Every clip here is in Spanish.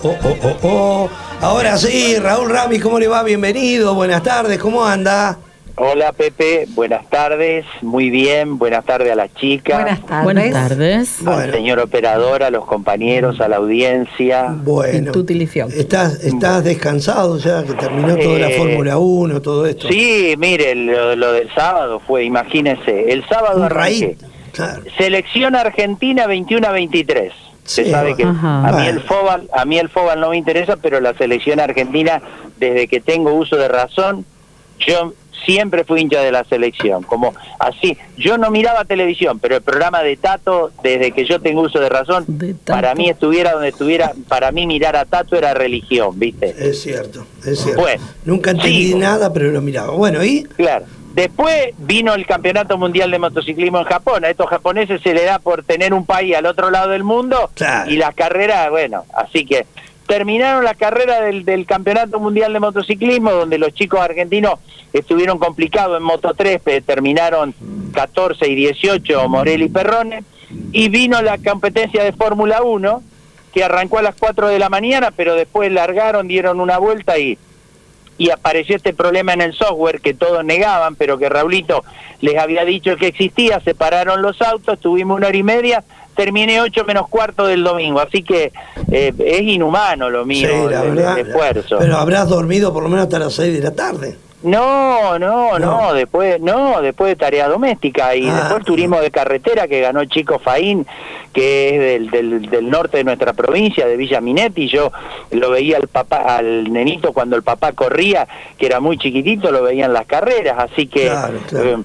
Ahora sí, Raúl Ramis, ¿cómo le va? Bienvenido, buenas tardes, ¿cómo anda? Hola Pepe, buenas tardes, muy bien, buenas tardes a las chicas. Buenas tardes. Al señor operador, a los compañeros, a la audiencia. Bueno, ¿estás descansado ya que terminó toda la Fórmula 1, todo esto? Sí, mire, lo del sábado fue, imagínense, el sábado arranqué. Claro. Selección Argentina 21-23. Se sabe que a mí el fútbol no me interesa, pero la selección argentina, desde que tengo uso de razón, yo siempre fui hincha de la selección, como así, yo no miraba televisión, pero el programa de Tato, desde que yo tengo uso de razón, para mí estuviera donde estuviera, para mí mirar a Tato era religión, ¿viste? Es cierto. Bueno, nunca entendí nada, pero lo miraba. Bueno, ¿y? Claro. Después vino el Campeonato Mundial de Motociclismo en Japón. A estos japoneses se les da por tener un país al otro lado del mundo, claro. Y las carreras, bueno, así que terminaron la carrera del Campeonato Mundial de Motociclismo, donde los chicos argentinos estuvieron complicados en Moto3, terminaron 14 y 18 Morelli y Perrone, y vino la competencia de Fórmula 1, que arrancó a las 4 de la mañana, pero después largaron, dieron una vuelta y apareció este problema en el software que todos negaban, pero que Raulito les había dicho que existía. Se pararon los autos, tuvimos 1 hora y media, terminé 8 menos cuarto del domingo, así que es inhumano lo mío, sí, el esfuerzo. Pero habrás dormido por lo menos hasta las 6 de la tarde. No, después de tarea doméstica y después turismo de carretera que ganó Chico Faín, que es del norte de nuestra provincia, de Villa Minetti. Yo lo veía al nenito cuando el papá corría, que era muy chiquitito, lo veía en las carreras, así que claro.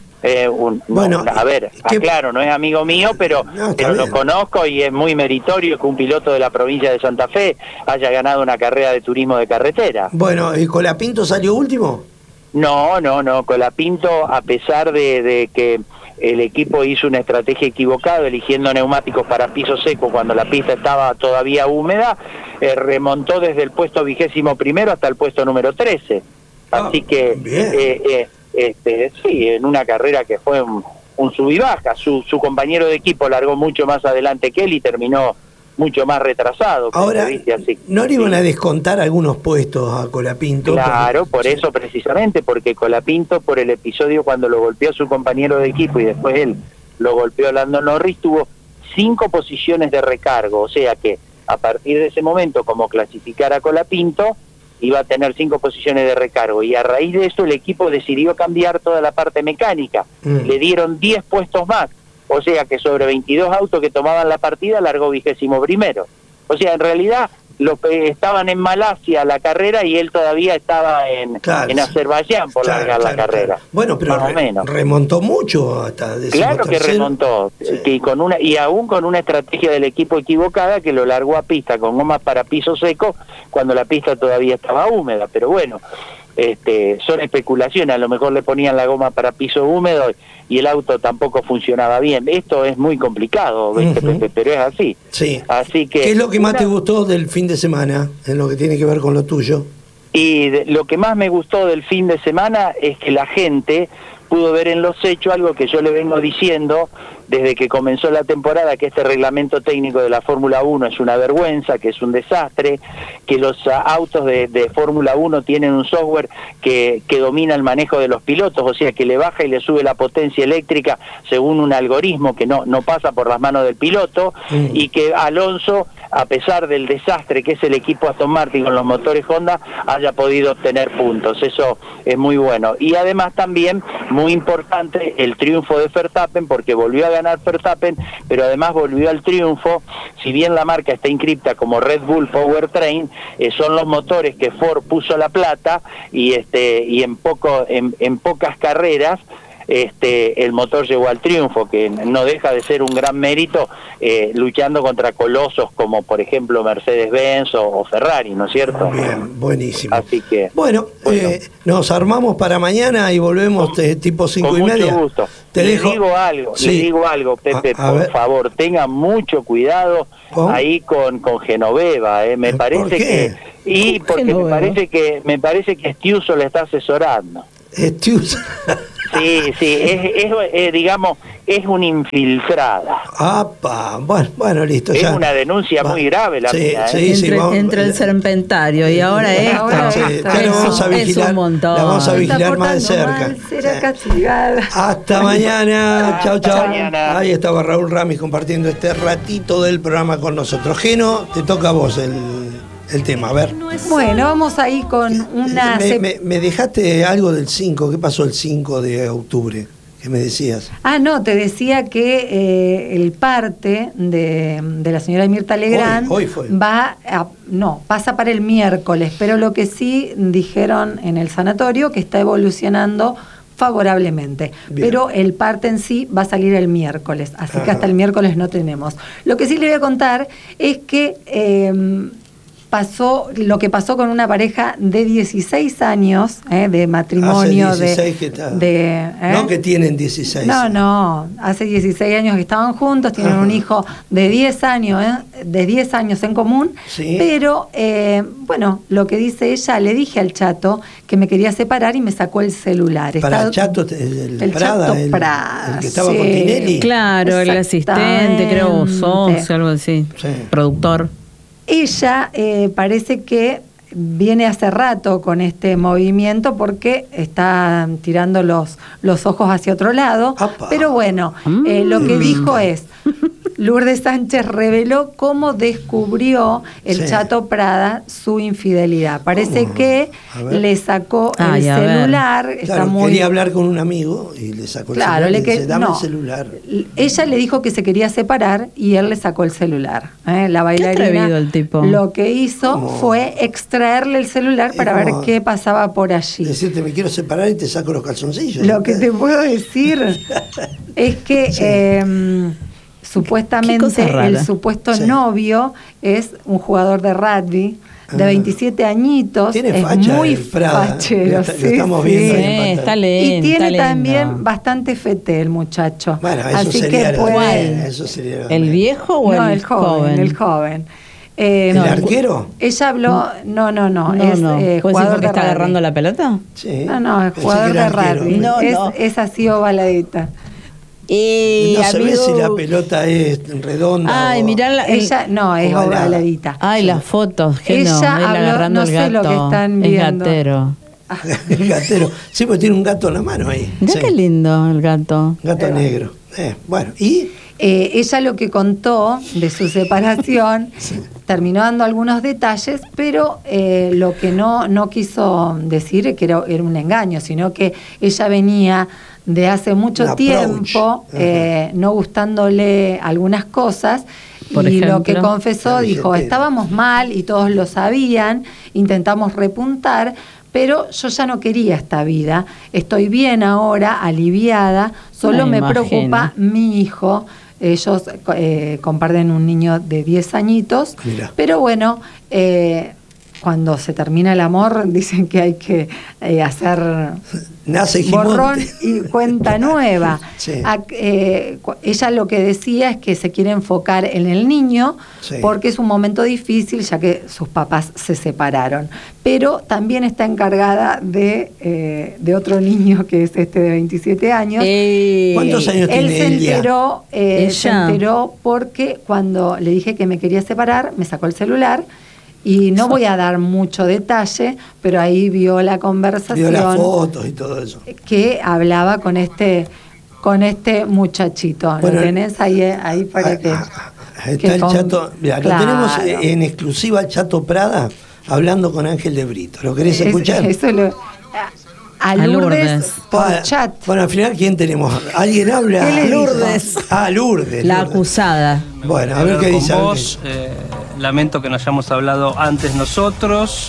Claro, no es amigo mío, pero lo conozco y es muy meritorio que un piloto de la provincia de Santa Fe haya ganado una carrera de turismo de carretera. Bueno, ¿y Colapinto salió último? No, Colapinto, a pesar de que el equipo hizo una estrategia equivocada eligiendo neumáticos para piso seco cuando la pista estaba todavía húmeda, remontó desde el puesto 21º hasta el puesto número 13. Así que sí, en una carrera que fue un sub y baja. Su compañero de equipo largó mucho más adelante que él y terminó mucho más retrasado. Ahora, ¿no le iban a descontar algunos puestos a Colapinto? Claro, por eso precisamente, porque Colapinto, por el episodio cuando lo golpeó su compañero de equipo y después él lo golpeó a Lando Norris, tuvo 5 posiciones de recargo, o sea que a partir de ese momento, como clasificar a Colapinto, iba a tener 5 posiciones de recargo, y a raíz de eso el equipo decidió cambiar toda la parte mecánica, le dieron 10 puestos más. O sea que sobre 22 autos que tomaban la partida largó 21º. O sea, en realidad estaban en Malasia la carrera y él todavía estaba en Azerbaiyán por largar la carrera. Bueno, pero más o menos. Remontó mucho hasta Claro que remontó, y aún con una estrategia del equipo equivocada que lo largó a pista con gomas para piso seco cuando la pista todavía estaba húmeda. Pero bueno, son especulaciones, a lo mejor le ponían la goma para piso húmedo y el auto tampoco funcionaba bien. Esto es muy complicado, Pepe, pero es así. Sí. Así que, ¿qué es lo que más te gustó del fin de semana en lo que tiene que ver con lo tuyo? Y lo que más me gustó del fin de semana es que la gente pudo ver en los hechos algo que yo le vengo diciendo desde que comenzó la temporada, que este reglamento técnico de la Fórmula 1 es una vergüenza, que es un desastre, que los autos de Fórmula 1 tienen un software que domina el manejo de los pilotos, o sea, que le baja y le sube la potencia eléctrica según un algoritmo que no pasa por las manos del piloto, y que Alonso, a pesar del desastre que es el equipo Aston Martin con los motores Honda, haya podido obtener puntos. Eso es muy bueno. Y además también, muy importante, el triunfo de Verstappen, porque volvió a ganar Verstappen, pero además volvió al triunfo. Si bien la marca está inscripta como Red Bull Powertrain, son los motores que Ford puso la plata, y en pocas carreras el motor llegó al triunfo, que no deja de ser un gran mérito, luchando contra colosos como por ejemplo Mercedes-Benz o Ferrari, ¿no es cierto? Bien, buenísimo. Así que bueno. Nos armamos para mañana y volvemos tipo 5:30. Con mucho gusto. Les digo algo, Pepe, por favor, tengan mucho cuidado ahí con Genoveva, me parece que me parece que Stiuso le está asesorando. Stiuso. Sí, digamos, es una infiltrada. ¡Apa! Bueno, listo. Es ya. una denuncia muy grave la mía. Entre el serpentario y ahora esto. La vamos a vigilar, es un montón. La vamos a vigilar más de cerca. Será castigada. Hasta mañana. Chau. Mañana. Ahí estaba Raúl Ramis compartiendo este ratito del programa con nosotros. Geno, te toca a vos el tema, a ver. Bueno, vamos ahí con una... Me dejaste algo del 5, ¿qué pasó el 5 de octubre? ¿Qué me decías? No, te decía que el parte de la señora Mirta Legrand hoy fue. Pasa para el miércoles, pero lo que sí dijeron en el sanatorio que está evolucionando favorablemente. Bien. Pero el parte en sí va a salir el miércoles, así que hasta el miércoles no tenemos. Lo que sí le voy a contar es que pasó lo que pasó con una pareja de 16 años de matrimonio. Hace 16 no que tienen 16. No, hace 16 años que estaban juntos, tienen un hijo de 10 años, de 10 años en común, sí. Pero lo que dice ella, le dije al Chato que me quería separar y me sacó el celular. Para el Chato, el Prada, Chato Prada, el que estaba con Tinelli. Claro, el asistente, creo, socio, algo así, sí. Productor. Ella parece que viene hace rato con este movimiento porque está tirando los ojos hacia otro lado. ¡Apa! Pero bueno, lo que dijo es, Lourdes Sánchez reveló cómo descubrió el Chato Prada su infidelidad. Parece que le sacó el celular. Quería hablar con un amigo y le sacó el celular. Dame el celular. Ella le dijo que se quería separar y él le sacó el celular. La bailarina. Qué atrevido el tipo. Lo que hizo fue extraerle el celular para ver qué pasaba por allí. Decirte, me quiero separar y te saco los calzoncillos. Lo que te puedo decir es que supuestamente el supuesto novio es un jugador de rugby de 27 añitos. Tiene facha, muy Prada. Fachero. Lo estamos viendo. Está lindo. Y tiene también bastante fete el muchacho. Bueno, eso así sería que eso sería ¿el viejo o el joven? El joven. ¿El arquero? Ella habló, no, es jugador de está rugby. agarrando la pelota. Sí. No, es jugador de rugby. Es así ovaladita. Y no se ve si la pelota es redonda. Ay, mirá, ella no, es ovaladita. Ay, las fotos, que ella habló, agarrando el gato. Lo que están viendo. Es gatero. El gatero. Sí, pues tiene un gato en la mano ahí. Mirá qué lindo el gato. Gato negro. Bueno, ¿y? Ella lo que contó de su separación, terminó dando algunos detalles, pero lo que no quiso decir es que era un engaño, sino que ella venía de hace mucho tiempo no gustándole algunas cosas. Por ejemplo, lo que confesó, dijo, estábamos mal y todos lo sabían, intentamos repuntar, pero yo ya no quería esta vida, estoy bien ahora, aliviada, solo me preocupa mi hijo. Ellos comparten un niño de 10 añitos. Mirá. Pero bueno, cuando se termina el amor, dicen que hay que hacer borrón y cuenta nueva. Sí. Ella lo que decía es que se quiere enfocar en el niño, porque es un momento difícil, ya que sus papás se separaron. Pero también está encargada de otro niño, que es este de 27 años. ¿Cuántos años tiene ella? Se enteró porque cuando le dije que me quería separar, me sacó el celular. Y no voy a dar mucho detalle, pero ahí vio la conversación. Vio las fotos y todo eso. Que hablaba con este muchachito. Bueno, ¿lo tenés ahí para que...? Está el Chato. Mirá, claro. Lo tenemos en exclusiva al Chato Prada hablando con Ángel de Brito. ¿Lo querés escuchar? Eso a Lourdes por chat. Bueno, al final, ¿quién tenemos? ¿Alguien habla? Lourdes. Lourdes. La acusada. Bueno, a ver qué dice. Vos, lamento que no hayamos hablado antes nosotros.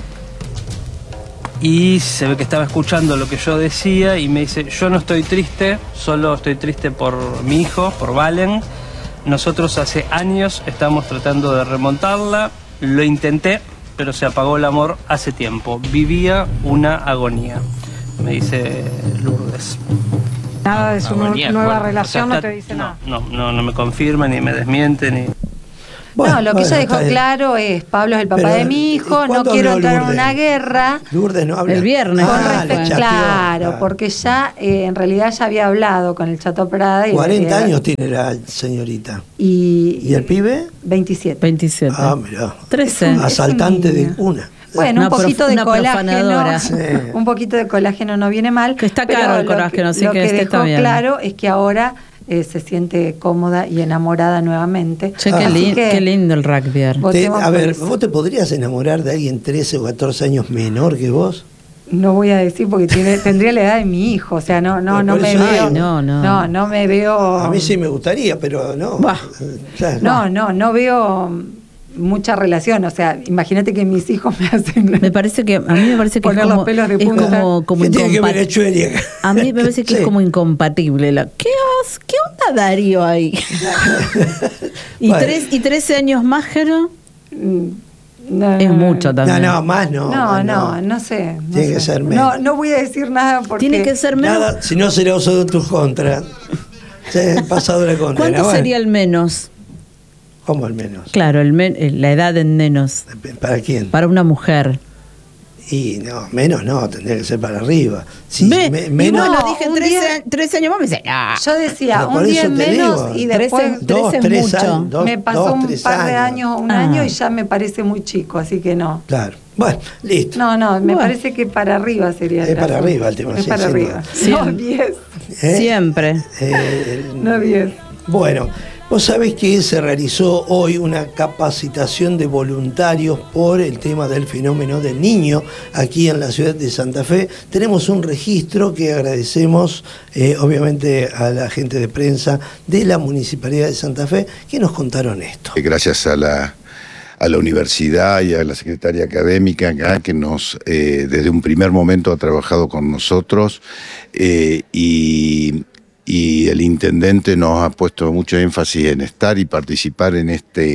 Y se ve que estaba escuchando lo que yo decía y me dice, yo no estoy triste, solo estoy triste por mi hijo, por Valen. Nosotros hace años estamos tratando de remontarla, lo intenté, pero se apagó el amor hace tiempo. Vivía una agonía, me dice Lourdes. Nada de su nueva relación, o sea, no te dice nada. No me confirma, ni me desmiente, ni... No, lo que ella dejó claro es, Pablo es el papá de mi hijo, no quiero entrar en una guerra. Lourdes no habla. El viernes. Claro, porque ya, en realidad ya había hablado con el Chato Prada. 40 años tiene la señorita. ¿Y el pibe? 27. Ah, mirá. 13. Asaltante de una. Bueno, un poquito de colágeno. Sí. Un poquito de colágeno no viene mal. Que está caro el colágeno, así lo que dejó está bien. claro es que ahora se siente cómoda y enamorada nuevamente. Che, qué lindo el rugby. A ver, ¿vos te podrías enamorar de alguien 13 o 14 años menor que vos? No voy a decir porque tendría la edad de mi hijo, o sea, no me veo. No me veo. A mí sí me gustaría, pero no. No veo mucha relación, o sea, imagínate que mis hijos me hacen. A mí me parece que poner los pelos de punta. ¿Qué tiene que ver el Chueli acá? A mí me parece que es como incompatible. ¿Qué onda Darío ahí? ¿Y 13 años más, Jero? Es mucho también. No, más no. No sé. Tiene que ser menos. No voy a decir nada porque. Tiene que ser menos. Nada, si no será usado en tus contras. Pasado la contra. ¿Cuánto sería el menos? ¿Cómo el menos? Claro, la edad en menos. ¿Para quién? Para una mujer. Y no, menos no, tendría que ser para arriba. Sí, menos. No, lo dije 13 años más, me dice, yo decía, un día menos y después 13 es mucho. Me pasó un par de años, un año y ya me parece muy chico, así que no. Claro. Bueno, listo. Me parece que para arriba sería. Es para arriba el tema. Es para arriba. No 10. Siempre. No 10. Bueno. Vos sabés que se realizó hoy una capacitación de voluntarios por el tema del fenómeno del niño aquí en la ciudad de Santa Fe. Tenemos un registro que agradecemos obviamente a la gente de prensa de la Municipalidad de Santa Fe que nos contaron esto. Gracias a la universidad y a la secretaria académica acá que nos desde un primer momento ha trabajado con nosotros y el intendente nos ha puesto mucho énfasis en estar y participar en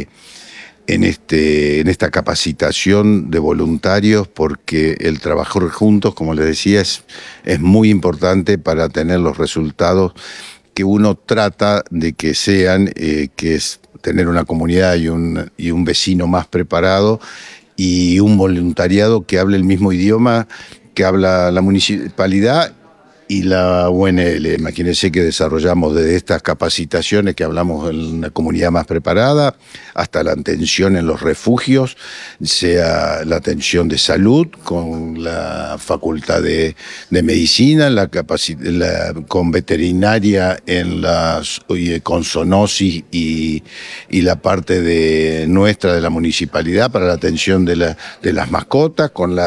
esta capacitación de voluntarios, porque el trabajar juntos, como les decía, es muy importante para tener los resultados que uno trata de que sean, que es tener una comunidad y un vecino más preparado y un voluntariado que hable el mismo idioma que habla la municipalidad y la UNL. Imagínense que desarrollamos desde estas capacitaciones que hablamos en una comunidad más preparada, hasta la atención en los refugios, sea la atención de salud con la facultad de medicina, con veterinaria con zoonosis y la parte de la municipalidad para la atención de las mascotas, con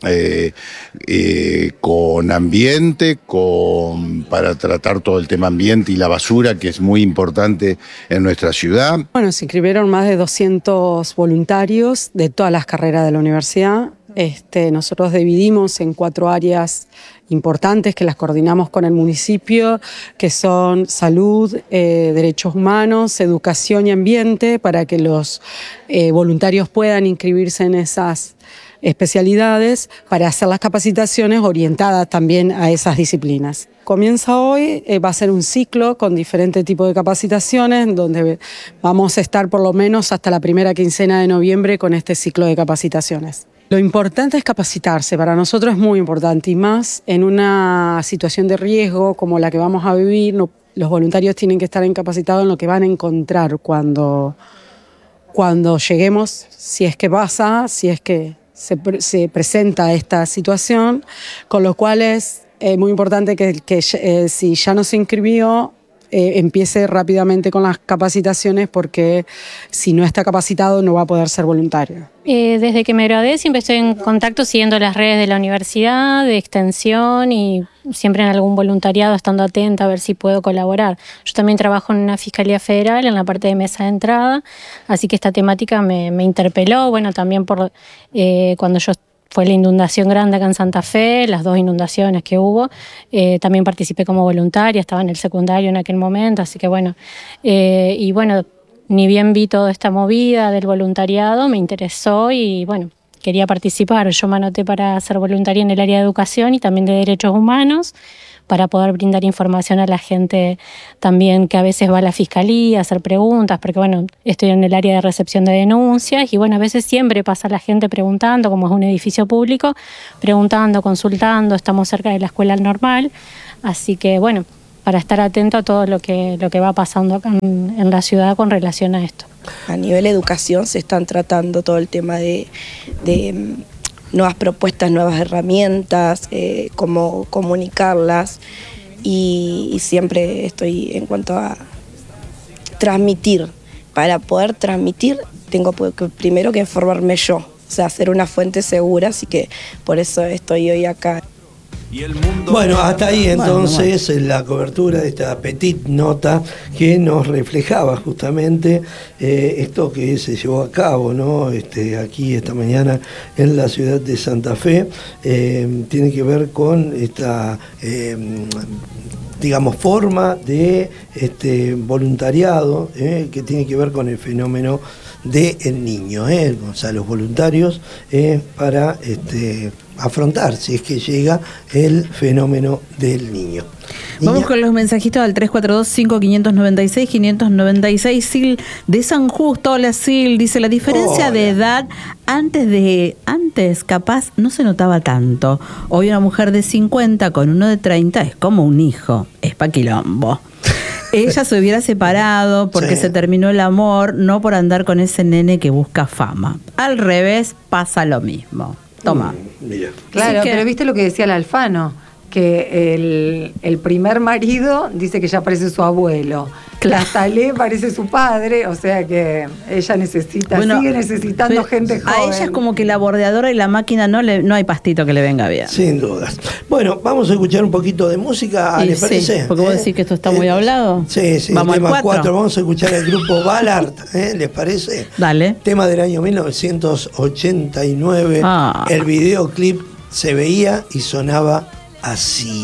ambiente, para tratar todo el tema ambiente y la basura, que es muy importante en nuestra ciudad. Bueno, se inscribieron más de 200 voluntarios de todas las carreras de la universidad. Nosotros dividimos en 4 áreas importantes que las coordinamos con el municipio, que son salud, derechos humanos, educación y ambiente, para que los voluntarios puedan inscribirse en esas especialidades para hacer las capacitaciones orientadas también a esas disciplinas. Comienza hoy, va a ser un ciclo con diferentes tipos de capacitaciones, donde vamos a estar por lo menos hasta la primera quincena de noviembre con este ciclo de capacitaciones. Lo importante es capacitarse, para nosotros es muy importante, y más en una situación de riesgo como la que vamos a vivir. Los voluntarios tienen que estar capacitados en lo que van a encontrar cuando lleguemos, si es que pasa, si es que se presenta esta situación, con lo cual es muy importante que si ya no se inscribió, empiece rápidamente con las capacitaciones, porque si no está capacitado no va a poder ser voluntario. Desde que me gradué siempre estoy en contacto siguiendo las redes de la universidad, de extensión, y siempre en algún voluntariado estando atenta a ver si puedo colaborar. Yo también trabajo en una fiscalía federal en la parte de mesa de entrada, así que esta temática me interpeló, bueno, también por cuando fue la inundación grande acá en Santa Fe, las 2 inundaciones que hubo, también participé como voluntaria, estaba en el secundario en aquel momento, así que bueno, y bueno, ni bien vi toda esta movida del voluntariado, me interesó y bueno, quería participar. Yo me anoté para ser voluntaria en el área de educación y también de derechos humanos, para poder brindar información a la gente también que a veces va a la fiscalía a hacer preguntas, porque bueno, estoy en el área de recepción de denuncias y bueno, a veces siempre pasa la gente preguntando, como es un edificio público, preguntando, consultando, estamos cerca de la escuela normal, así que bueno, para estar atento a todo lo que va pasando acá en la ciudad con relación a esto. A nivel educación se están tratando todo el tema de nuevas propuestas, nuevas herramientas, cómo comunicarlas y siempre estoy en cuanto a transmitir. Para poder transmitir tengo primero que formarme yo, o sea, ser una fuente segura, así que por eso estoy hoy acá. Bueno, hasta ahí entonces la cobertura de esta petit nota que nos reflejaba justamente esto que se llevó a cabo, ¿no? Aquí esta mañana en la ciudad de Santa Fe, tiene que ver con esta digamos, forma de voluntariado que tiene que ver con el fenómeno del niño, o sea, los voluntarios para afrontar, si es que llega el fenómeno del niño. Vamos con los mensajitos al 342-5596-596. Sil de San Justo. Hola, Sil. Dice, la diferencia de edad antes capaz no se notaba tanto. Hoy una mujer de 50 con uno de 30 es como un hijo. Es pa' quilombo. Ella se hubiera separado porque se terminó el amor, no por andar con ese nene que busca fama. Al revés, pasa lo mismo. Toma. Mira. Claro, pero viste lo que decía el Alfano, que el primer marido dice que ya parece su abuelo. La Salé parece su padre, o sea que ella sigue necesitando gente joven. A ella es como que la bordeadora y la máquina no hay pastito que le venga bien. Sin dudas. Bueno, vamos a escuchar un poquito de música, ¿les parece? Sí, porque vos decís que esto está muy hablado. Sí, vamos tema al 4. Vamos a escuchar el grupo Ballard, ¿les parece? Dale. Tema del año 1989. El videoclip se veía y sonaba así.